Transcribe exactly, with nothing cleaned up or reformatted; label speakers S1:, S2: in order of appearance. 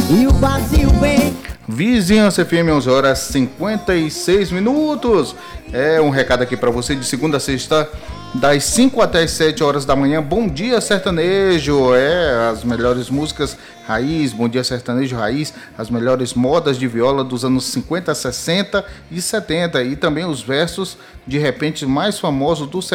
S1: e o vazio vem.
S2: Vizinhança F M, onze horas e cinquenta e seis minutos. É um recado aqui pra você de segunda a sexta, das cinco até as sete horas da manhã. Bom dia, sertanejo. É, as melhores músicas raiz, bom dia, sertanejo raiz, as melhores modas de viola dos anos cinquenta, sessenta e setenta. E também os versos de repente mais famosos do